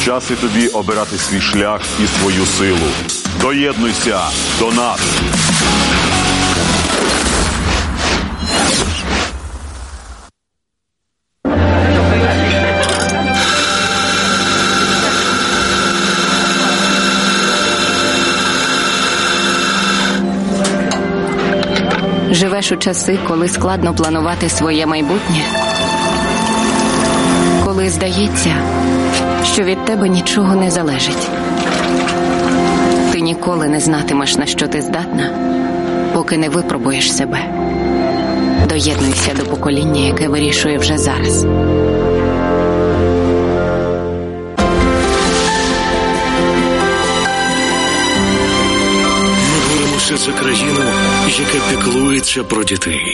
Час і тобі обирати свій шлях і свою силу. Доєднуйся до нас! Живеш у часи, коли складно планувати своє майбутнє? Коли здається, що від тебе нічого не залежить. Ти ніколи не знатимеш, на що ти здатна, поки не випробуєш себе. Доєднуйся до покоління, яке вирішує вже зараз. Ми боремося за країну, яка піклується про дітей.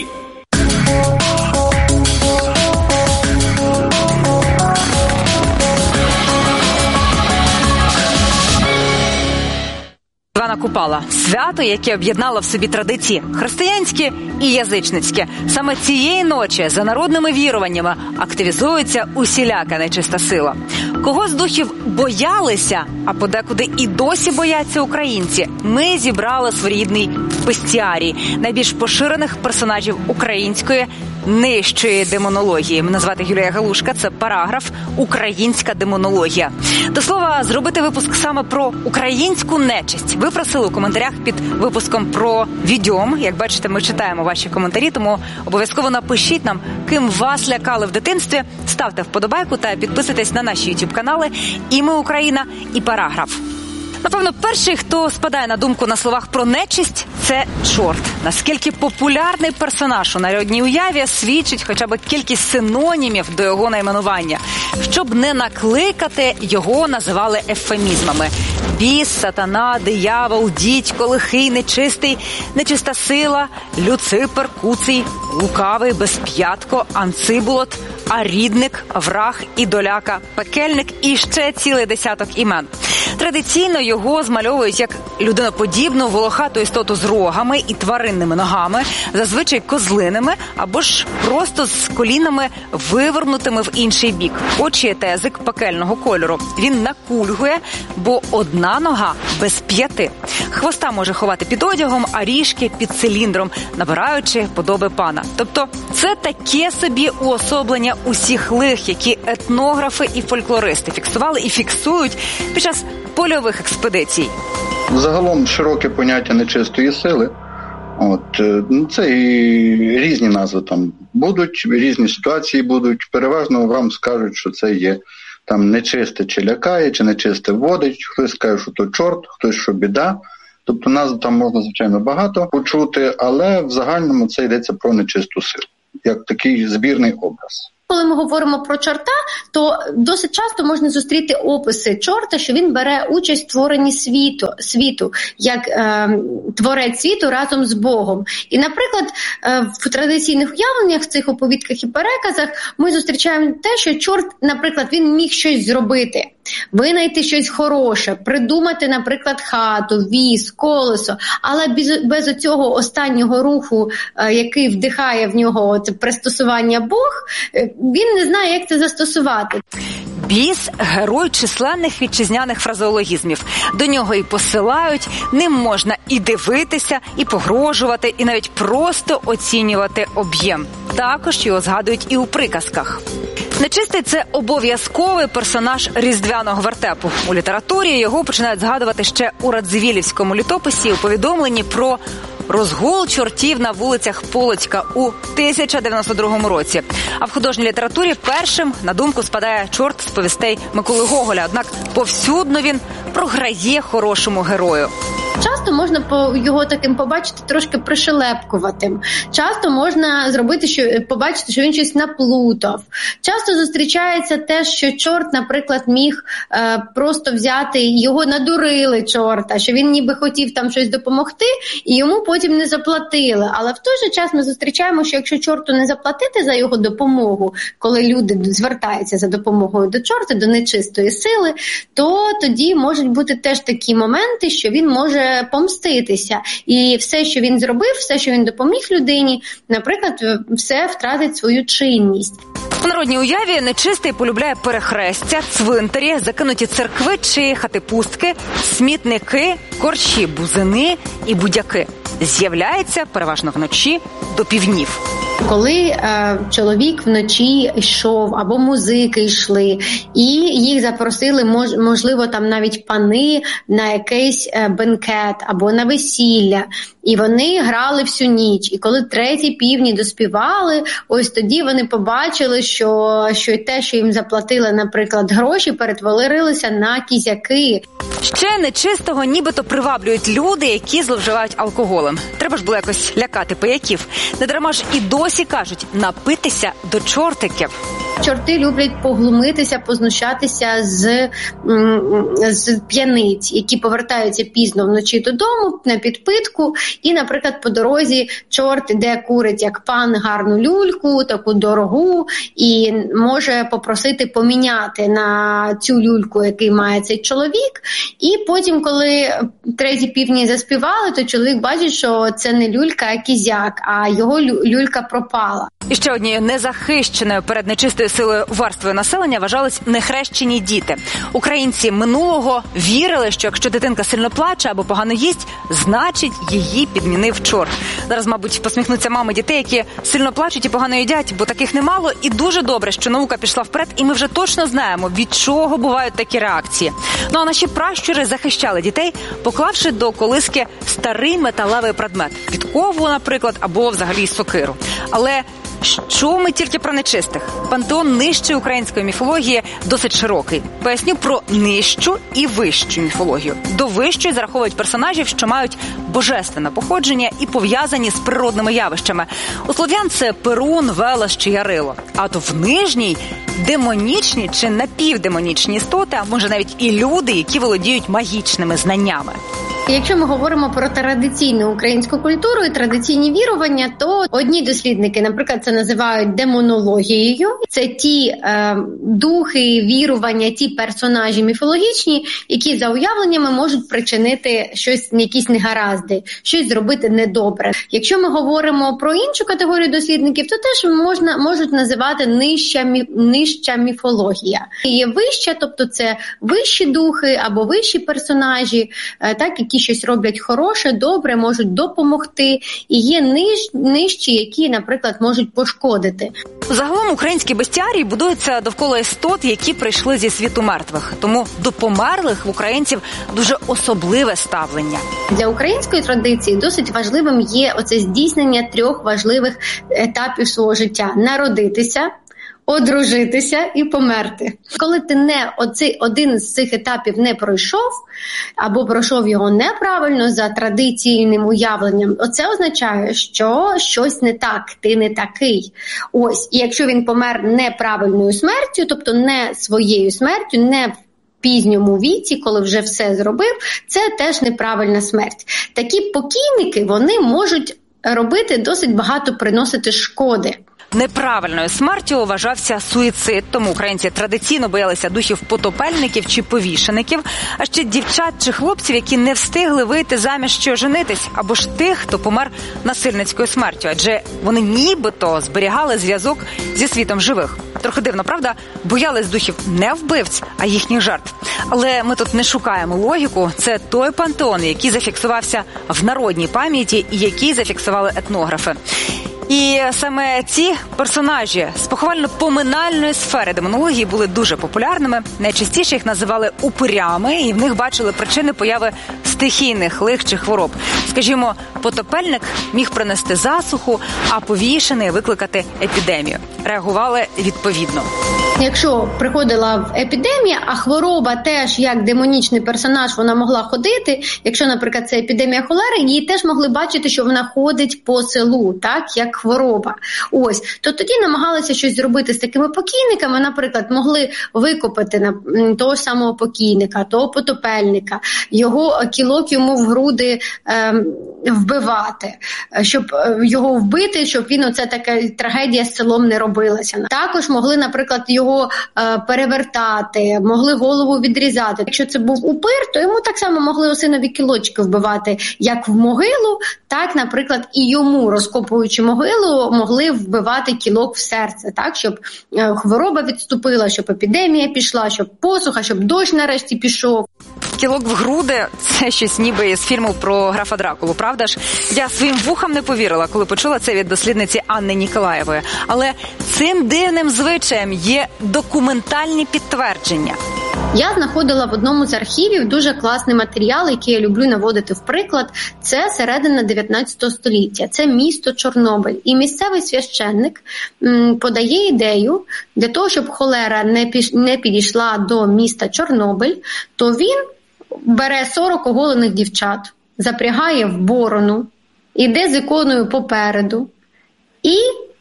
Івана Купала – свято, яке об'єднало в собі традиції християнські і язичницькі. Саме цієї ночі за народними віруваннями активізується усіляка нечиста сила. Кого з духів боялися, а подекуди і досі бояться українці, ми зібрали своєрідний бестіарій найбільш поширених персонажів української нижчої демонології. Мене звати Юлія Галушка, це параграф «Українська демонологія». До слова, зробити випуск саме про українську нечисть ви просили у коментарях під випуском про відьом. Як бачите, ми читаємо ваші коментарі, тому обов'язково напишіть нам, ким вас лякали в дитинстві. Ставте вподобайку та підписуйтесь на наші YouTube-канали «І ми Україна», і «Параграф». Напевно, перший, хто спадає на думку на словах про нечисть – це чорт. Наскільки популярний персонаж у народній уяві свідчить хоча б кількість синонімів до його найменування. Щоб не накликати, його називали ефемізмами. Біс, сатана, диявол, дідько, лихий, нечистий, нечиста сила, Люципер, Куций, лукавий, безп'ятко, анцибулот, арідник, враг, ідоляка, пекельник і ще цілий десяток імен. Традиційно його змальовують як людиноподібну волохату істоту з рогами і тваринними ногами, зазвичай козлиними, або ж просто з колінами вивернутими в інший бік. Очі та язик пекельного кольору. Він накульгує, бо одна нога без 5. Хвоста може ховати під одягом, а ріжки під циліндром, набираючи подоби пана. Тобто це таке собі уособлення усіх лих, які етнографи і фольклористи фіксували і фіксують під час польових експедицій. Загалом широке поняття нечистої сили. Це і різні назви там будуть, різні ситуації будуть. Переважно вам скажуть, що це є там нечисте чи лякає, чи нечисте вводить. Хтось скаже, що то чорт, хтось, що біда. Тобто назв там можна, звичайно, багато почути, але в загальному це йдеться про нечисту силу, як такий збірний образ. Коли ми говоримо про чорта, то досить часто можна зустріти описи чорта, що він бере участь в створенні світу як творець світу разом з Богом. І, наприклад, в традиційних уявленнях, в цих оповідках і переказах ми зустрічаємо те, що чорт, наприклад, він міг щось зробити, винайти щось хороше, придумати, наприклад, хату, віз, колесо, але без оцього останнього руху, який вдихає в нього пристосування Бог, він не знає, як це застосувати. Біс – герой численних вітчизняних фразеологізмів. До нього і посилають, ним можна і дивитися, і погрожувати, і навіть просто оцінювати об'єм. Також його згадують і у приказках. Нечистий – це обов'язковий персонаж різдвяного вертепу. У літературі його починають згадувати ще у Радзивілівському літописі у повідомленні про розгул чортів на вулицях Полоцька у 1092 році. А в художній літературі першим на думку спадає чорт з повістей Миколи Гоголя. Однак повсюдно він програє хорошому герою. Часто можна його таким побачити трошки пришелепкуватим. Часто можна побачити, що він щось наплутав. Часто зустрічається те, що чорт, наприклад, міг просто взяти, його надурили чорта, що він ніби хотів там щось допомогти, і йому потім не заплатили. Але в той же час ми зустрічаємо, що якщо чорту не заплатити за його допомогу, коли люди звертаються за допомогою до чорта, до нечистої сили, то тоді можуть бути теж такі моменти, що він може помститися. І все, що він зробив, все, що він допоміг людині, наприклад, все втратить свою чинність. У народній уяві нечистий полюбляє перехрестя, цвинтарі, закинуті церкви чи хати-пустки, смітники, корчі, бузини і будяки. З'являється переважно вночі до півднів. Коли чоловік вночі йшов, або музики йшли, і їх запросили, можливо, там навіть пани на якийсь бенкет або на весілля, і вони грали всю ніч. І коли треті півні доспівали, ось тоді вони побачили, що й те, що їм заплатили, наприклад, гроші, перетворилися на кізяки. Ще нечистого нібито приваблюють люди, які зловживають алкоголем. Треба ж було якось лякати пияків. Недарма ж і досі кажуть напитися до чортиків. Чорти люблять поглумитися, познущатися з п'яниць, які повертаються пізно вночі додому на підпитку, і, наприклад, по дорозі чорт іде курить як пан гарну люльку, таку дорогу, і може попросити поміняти на цю люльку, який має цей чоловік. І потім, коли треті півні заспівали, то чоловік бачить, що це не люлька, а кізяк, а його люлька пропала. І ще однією незахищеною перед нечистою силою варствою населення вважались нехрещені діти. Українці минулого вірили, що якщо дитинка сильно плаче або погано їсть, значить її підмінив чорт. Зараз, мабуть, посміхнуться мами дітей, які сильно плачуть і погано їдять, бо таких немало. І дуже добре, що наука пішла вперед, і ми вже точно знаємо, від чого бувають такі реакції. Ну а наші пращури захищали дітей, поклавши до колиски старий металевий предмет. Підкову, наприклад, або взагалі сокиру. Але що ми тільки про нечистих? Пантеон нижчої української міфології досить широкий. Поясню про нижчу і вищу міфологію. До вищої зараховують персонажів, що мають божественне походження і пов'язані з природними явищами. У слов'ян це Перун, Велес чи Ярило. А то в нижній – демонічні чи напівдемонічні істоти, а може навіть і люди, які володіють магічними знаннями. Якщо ми говоримо про традиційну українську культуру і традиційні вірування, то одні дослідники, наприклад, це називають демонологією. Це ті духи, вірування, ті персонажі міфологічні, які за уявленнями можуть причинити щось, якісь негаразди, щось зробити недобре. Якщо ми говоримо про іншу категорію дослідників, то теж можуть називати нижча міфологія. Є вища, тобто це вищі духи або вищі персонажі, так, які щось роблять хороше, добре, можуть допомогти. І є нижчі, які, наприклад, можуть пошкодити. Загалом українські бестіарії будуються довкола істот, які прийшли зі світу мертвих. Тому до померлих в українців дуже особливе ставлення. Для української традиції досить важливим є оце здійснення 3 важливих етапів свого життя. Народитися, одружитися і померти. Коли ти один з цих етапів не пройшов, або пройшов його неправильно за традиційним уявленням, оце означає, що щось не так, ти не такий. Ось, і якщо він помер неправильною смертю, тобто не своєю смертю, не в пізньому віці, коли вже все зробив, це теж неправильна смерть. Такі покійники, вони можуть робити досить багато, приносити шкоди. Неправильною смертю вважався суїцид, тому українці традиційно боялися духів потопельників чи повішеників, а ще дівчат чи хлопців, які не встигли вийти заміж чи оженитись, або ж тих, хто помер насильницькою смертю, адже вони нібито зберігали зв'язок зі світом живих. Трохи дивно, правда? Боялись духів не вбивць, а їхніх жертв. Але ми тут не шукаємо логіку. Це той пантеон, який зафіксувався в народній пам'яті і який зафіксували етнографи. І саме ці персонажі з поховально-поминальної сфери демонології були дуже популярними. Найчастіше їх називали упирями, і в них бачили причини появи стихійних лих чи хвороб. Скажімо, потопельник міг принести засуху, а повішений викликати епідемію. Реагували відповідно. Якщо приходила епідемія, а хвороба теж як демонічний персонаж, вона могла ходити, якщо, наприклад, це епідемія холери, її теж могли бачити, що вона ходить по селу, так, як хвороба. Ось, то тоді намагалися щось зробити з такими покійниками, наприклад, могли викопати того ж самого покійника, того потопельника, його кілок йому в груди вбивати, щоб його вбити, щоб він, оце така трагедія з селом не робилася. Також могли, наприклад, його його перевертати, могли голову відрізати. Якщо це був упир, то йому так само могли осинові кілочки вбивати як в могилу, так, наприклад, і йому, розкопуючи могилу, могли вбивати кілок в серце, так, щоб хвороба відступила, щоб епідемія пішла, щоб посуха, щоб дощ нарешті пішов. Кілок в груди – це щось ніби з фільму про графа Дракулу, правда ж? Я своїм вухам не повірила, коли почула це від дослідниці Анни Ніколаєвої. Але цим дивним звичаєм є документальні підтвердження. Я знаходила в одному з архівів дуже класний матеріал, який я люблю наводити в приклад. Це середина 19 століття. Це місто Чорнобиль. І місцевий священник подає ідею для того, щоб холера не підійшла до міста Чорнобиль, то він бере 40 оголених дівчат, запрягає в борону, іде з іконою попереду і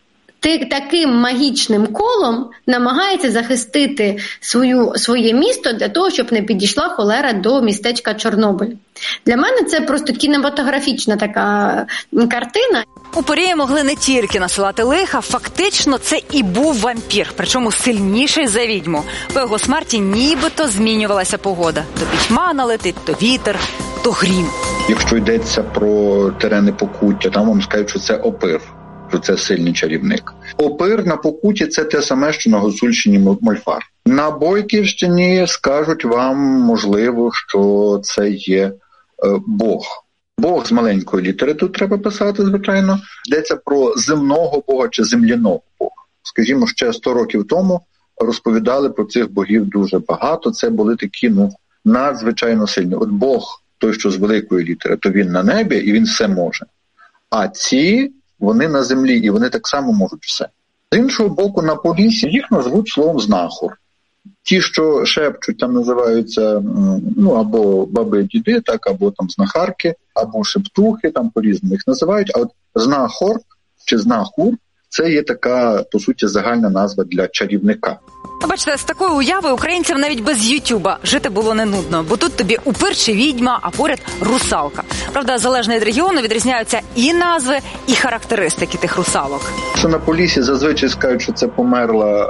таким магічним колом намагається захистити своє місто для того, щоб не підійшла холера до містечка Чорнобиль. Для мене це просто кінематографічна така картина. Упорі могли не тільки насилати лиха, фактично це і був вампір, причому сильніший за відьму. По його смерті нібито змінювалася погода. То пітьма налетить, то вітер, то грім. Якщо йдеться про терени Покуття, там вам скажуть, що це опир, що це сильний чарівник. Опир на Покутті – це те саме, що на Гуцульщині мольфар. На Бойківщині скажуть вам, можливо, що це є Бог. Бог з маленької літери тут треба писати, звичайно. Йдеться про земного Бога чи земляного Бога. Скажімо, ще 100 років тому розповідали про цих богів дуже багато. Це були такі, надзвичайно сильні. От Бог, той, що з великої літери, то він на небі і він все може. А ці, вони на землі і вони так само можуть все. З іншого боку, на Поліссі їх назвуть словом знахор. Ті, що шепчуть, там називаються або баби-діди, так, або там знахарки, або шептухи, там по-різному їх називають. А от знахор чи знахур – це є така, по суті, загальна назва для чарівника. Бачите, з такою уявою українцям навіть без Ютуба жити було не нудно, бо тут тобі упир чи відьма, а поряд русалка. Правда, залежно від регіону відрізняються і назви, і характеристики тих русалок. Що на Поліссі зазвичай скажуть, що це померла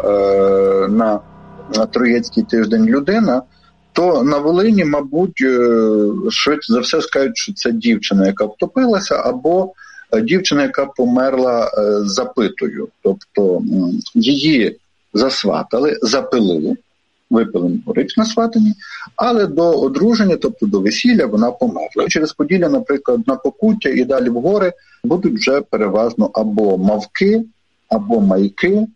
на Троєцький тиждень людина, то на Волині, мабуть, швидше за все скажуть, що це дівчина, яка втопилася, або дівчина, яка померла запитою. Тобто її засватали, запилили, випили горич на сватані, але до одруження, тобто до весілля, вона померла. Через Поділля, наприклад, на Покуття і далі в гори будуть вже переважно або мавки, або майки,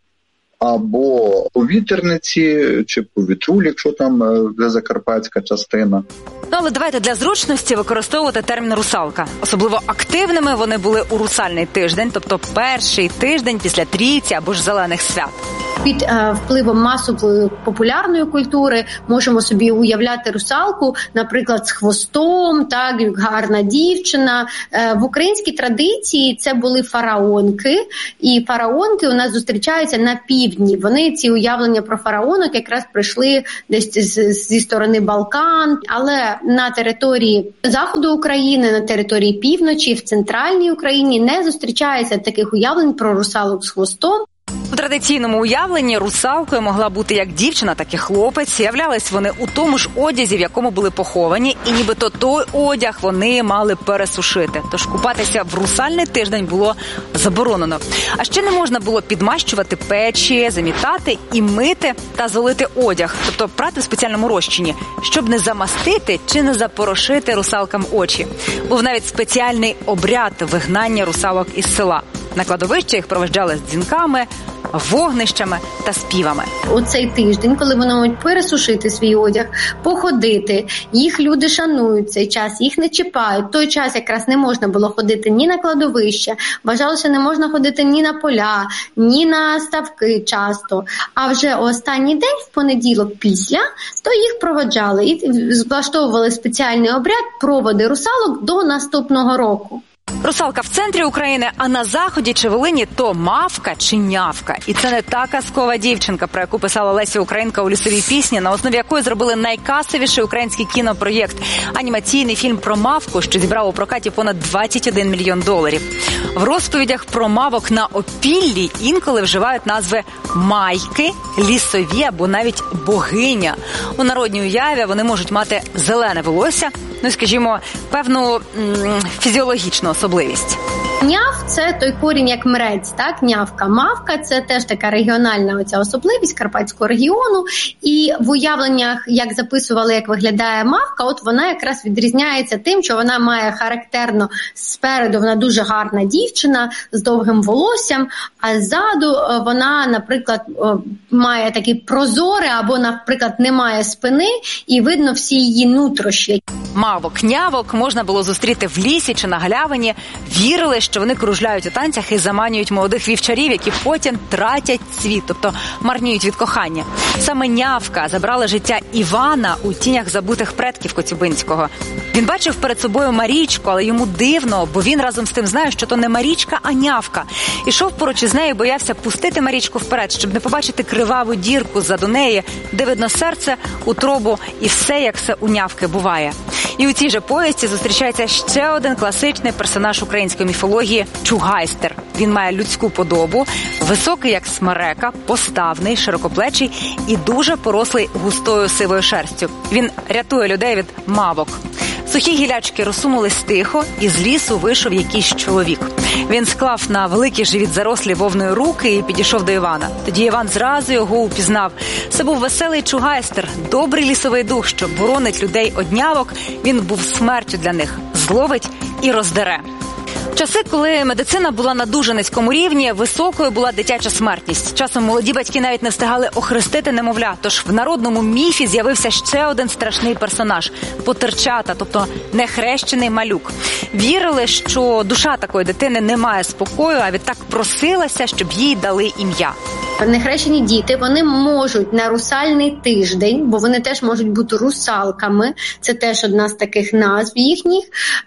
або повітряниці, чи повітрулі, якщо там закарпатська частина. Але давайте для зручності використовувати термін «русалка». Особливо активними вони були у русальний тиждень, тобто перший тиждень після Трійці або ж Зелених свят. Під впливом масової популярної культури можемо собі уявляти русалку, наприклад, з хвостом, так, гарна дівчина. В українській традиції це були фараонки, і фараонки у нас зустрічаються на півдні. Вони, ці уявлення про фараонок, якраз прийшли десь зі сторони Балкан, але на території заходу України, на території півночі, в центральній Україні не зустрічається таких уявлень про русалок з хвостом. У традиційному уявленні русалкою могла бути як дівчина, так і хлопець. Являлись вони у тому ж одязі, в якому були поховані, і нібито той одяг вони мали пересушити. Тож купатися в русальний тиждень було заборонено. А ще не можна було підмащувати печі, замітати і мити та золити одяг, тобто прати в спеціальному розчині, щоб не замастити чи не запорошити русалкам очі. Був навіть спеціальний обряд вигнання русалок із села. На кладовище їх проведжали з дзвінками, вогнищами та співами. У цей тиждень, коли вони можуть пересушити свій одяг, походити, їх люди шанують цей час, їх не чіпають. Той час якраз не можна було ходити ні на кладовище, вважалося, не можна ходити ні на поля, ні на ставки часто. А вже останній день, в понеділок після, то їх проводжали і влаштовували спеціальний обряд, проводи русалок до наступного року. Русалка в центрі України, а на заході чи Волині то мавка чи нявка. І це не та казкова дівчинка, про яку писала Леся Українка у «Лісовій пісні», на основі якої зробили найкасовіший український кінопроєкт – анімаційний фільм про мавку, що зібрав у прокаті понад $21 мільйон. В розповідях про мавок на опіллі інколи вживають назви майки, лісові або навіть богиня. У народній уяві вони можуть мати зелене волосся, скажімо, певну фізіологічну особливість. Няв – це той корінь, як мрець, так? Нявка. Мавка – це теж така регіональна оця особливість Карпатського регіону. І в уявленнях, як записували, як виглядає мавка, от вона якраз відрізняється тим, що вона має характерно спереду, вона дуже гарна дівчина з довгим волоссям, а ззаду вона, наприклад, має такі прозори або, наприклад, не має спини і видно всі її нутрощі. Мавок-нявок можна було зустріти в лісі чи на галявині. Вірили, що вони кружляють у танцях і заманюють молодих вівчарів, які потім тратять цвіт, тобто марніють від кохання. Саме нявка забрала життя Івана у тінях забутих предків Коцюбинського. Він бачив перед собою Марічку, але йому дивно, бо він разом з тим знає, що то не Марічка, а нявка. Ішов поруч із нею і боявся пустити Марічку вперед, щоб не побачити криваву дірку ззаду неї, де видно серце, утробу і все, як все у нявки буває. І у цій же повісті зустрічається ще один класичний персонаж української міфології – Чугайстер. Він має людську подобу, високий як смерека, поставний, широкоплечий і дуже порослий густою сивою шерстю. Він рятує людей від мавок. Сухі гілячки розсунулись тихо, і з лісу вийшов якийсь чоловік. Він склав на великий живіт зарослі вовною руки і підійшов до Івана. Тоді Іван зразу його упізнав. Це був веселий Чугайстер, добрий лісовий дух, що боронить людей од нявок. Він був смертю для них, зловить і роздере. В часи, коли медицина була на дуже низькому рівні, високою була дитяча смертність. Часом молоді батьки навіть не встигали охрестити немовля. Тож в народному міфі з'явився ще один страшний персонаж – потерчата, тобто нехрещений малюк. Вірили, що душа такої дитини не має спокою, а відтак просилася, щоб їй дали ім'я. Нехрещені діти, вони можуть на русальний тиждень, бо вони теж можуть бути русалками, це теж одна з таких назв їхніх,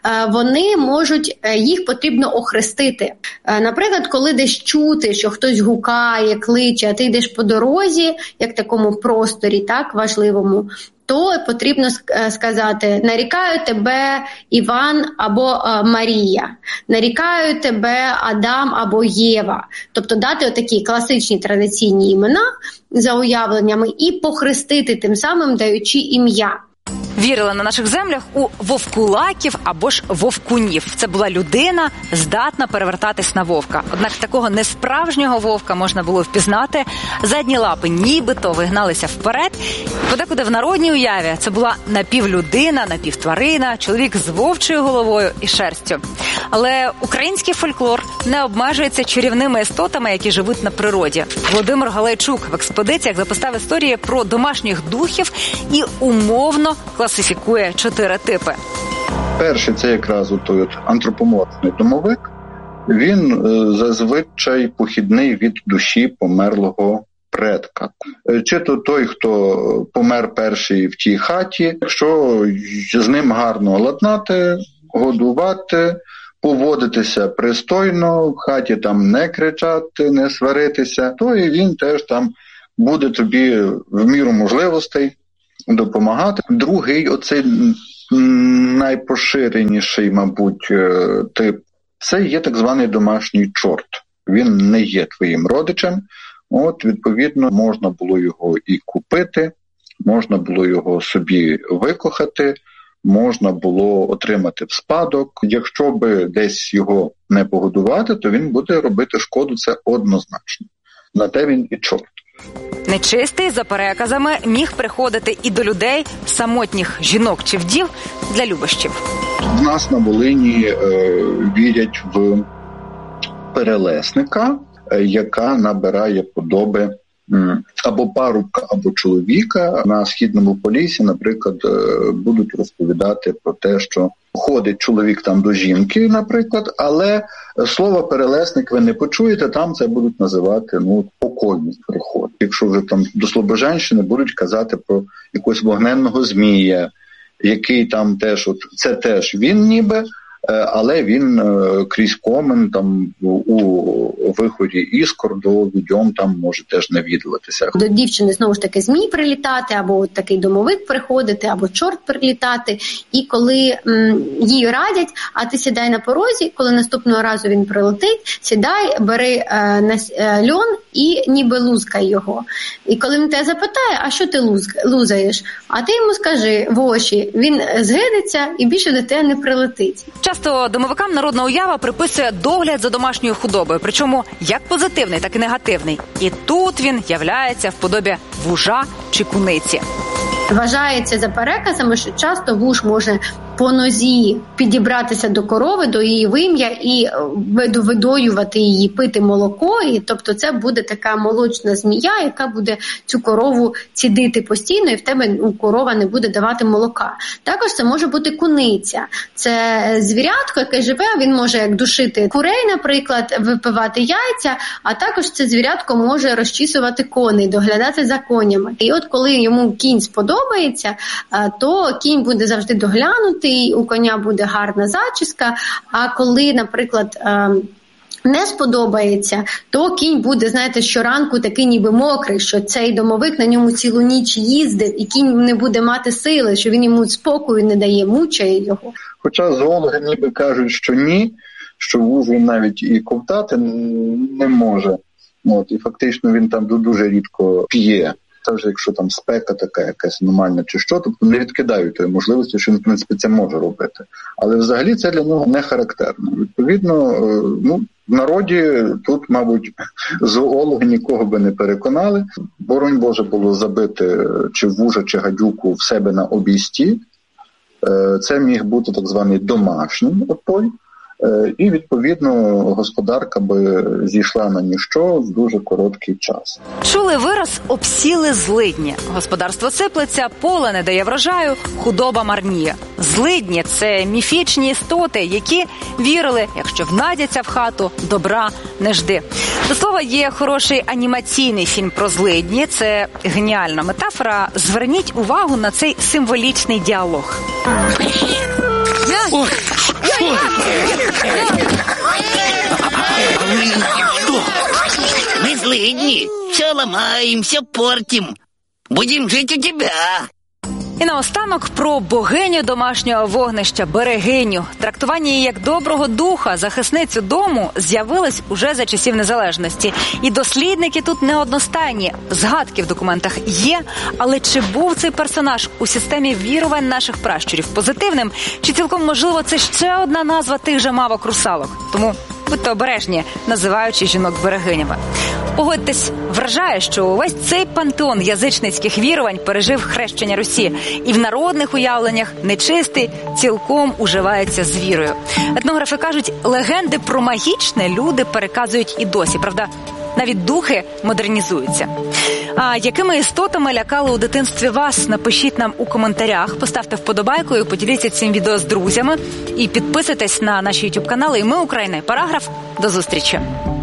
вони можуть, їх потрібно охрестити. Наприклад, коли десь чути, що хтось гукає, кличе, а ти йдеш по дорозі, як в такому просторі, так, важливому, то потрібно сказати: нарікаю тебе Іван або Марія, нарікаю тебе Адам або Єва. Тобто дати отакі класичні традиційні імена за уявленнями і похрестити, тим самим даючи ім'я. Вірили на наших землях у вовкулаків або ж вовкунів. Це була людина, здатна перевертатись на вовка. Однак такого несправжнього вовка можна було впізнати. Задні лапи нібито вигналися вперед. Подекуди в народній уяві це була напівлюдина, напівтварина, чоловік з вовчою головою і шерстю. Але український фольклор не обмежується чарівними істотами, які живуть на природі. Володимир Галайчук в експедиціях записав історії про домашніх духів і умовно класифікує 4 типи. Перший – це якраз той антропоморфний домовик. Він зазвичай похідний від душі померлого предка. Чи то той, хто помер перший в тій хаті, якщо з ним гарно ладнати, годувати, поводитися пристойно, в хаті там не кричати, не сваритися, то і він теж там буде тобі в міру можливостей допомагати. Другий, оцей найпоширеніший, мабуть, тип, це є так званий домашній чорт. Він не є твоїм родичем. От, відповідно, можна було його і купити, можна було його собі викохати, можна було отримати в спадок. Якщо би десь його не погодувати, то він буде робити шкоду, це однозначно. На те він і чорт. Нечистий, за переказами, міг приходити і до людей, самотніх жінок чи вдів, для любощів. В нас на Волині вірять в перелесника, яка набирає подоби або парубка, або чоловіка. На Східному Поліссі, наприклад, будуть розповідати про те, що ходить чоловік там до жінки, наприклад, але слово «перелесник» ви не почуєте, там це будуть називати покойний приход. Якщо вже там до Слобожанщини будуть казати про якогось вогненного змія, який там теж, це теж він ніби, але він крізь комен там у виході іскор до відьом там може теж навідуватися. До дівчини знову ж таки змій прилітати, або от такий домовик приходити, або чорт прилітати. І коли їй радять, а ти сідай на порозі, коли наступного разу він прилетить, сідай, бери льон і ніби лузкай його. І коли він тебе запитає, а що ти лузаєш? А ти йому скажи в очі, він згидиться і більше до тебе не прилетить. Часто домовикам народна уява приписує догляд за домашньою худобою, причому як позитивний, так і негативний. І тут він являється в подобі вужа чи куниці. Вважається за переказами, що часто вуж може по нозі підібратися до корови, до її вим'я і видоювати її, пити молоко. І, тобто це буде така молочна змія, яка буде цю корову цідити постійно, і в тебе корова не буде давати молока. Також це може бути куниця. Це звірятко, яке живе, він може як душити курей, наприклад, випивати яйця, а також це звірятко може розчісувати коней, доглядати за конями. І от коли йому кінь сподобається, то кінь буде завжди доглянутий, у коня буде гарна зачіска, а коли, наприклад, не сподобається, то кінь буде, знаєте, щоранку такий ніби мокрий, що цей домовик на ньому цілу ніч їздив, і кінь не буде мати сили, що він йому спокою не дає, мучає його. Хоча зоологи ніби кажуть, що ні, що вуж він навіть і ковтати не може. От, і фактично він там дуже рідко п'є. Це вже якщо там спека така якась аномальна чи що, тобто не відкидають тої можливості, що він, в принципі, це може робити. Але взагалі це для нього не характерно. Відповідно, в народі тут, мабуть, зоологи нікого би не переконали. Боронь Боже було забити чи вужа, чи гадюку в себе на обійсті. Це міг бути так званий домашній отой. І, відповідно, господарка би зійшла на ніщо в дуже короткий час. Чули вираз «обсіли злидні». Господарство сиплеться, поле не дає врожаю, худоба марніє. Злидні – це міфічні істоти, які вірили, якщо внадяться в хату, добра не жди. До слова, є хороший анімаційний фільм про злидні. Це геніальна метафора. Зверніть увагу на цей символічний діалог. Ой, что? Что? Мы злыдни. Все ломаем, все портим. Будем жить у тебя. І наостанок про богиню домашнього вогнища, берегиню. Трактування її як доброго духа, захисницю дому з'явилось уже за часів незалежності. І дослідники тут неодностайні. Згадки в документах є, але чи був цей персонаж у системі вірувань наших пращурів позитивним, чи цілком можливо це ще одна назва тих же мавок-русалок? Тому будьте обережні, називаючи жінок берегинями. Погодьтесь, вражає, що увесь цей пантеон язичницьких вірувань пережив хрещення Русі. І в народних уявленнях нечистий цілком уживається з вірою. Етнографи кажуть, легенди про магічне люди переказують і досі. Правда, навіть духи модернізуються. А якими істотами лякали у дитинстві вас? Напишіть нам у коментарях, поставте вподобайку і поділіться цим відео з друзями. І підписуйтесь на наші YouTube-канали. І ми, Україна, параграф. До зустрічі!